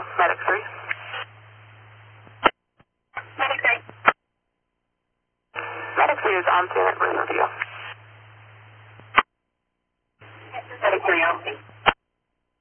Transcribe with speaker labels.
Speaker 1: Medic 3.
Speaker 2: Medic 3.
Speaker 1: Medic 3 is on scene at Brazil.
Speaker 2: Medic 3 on scene.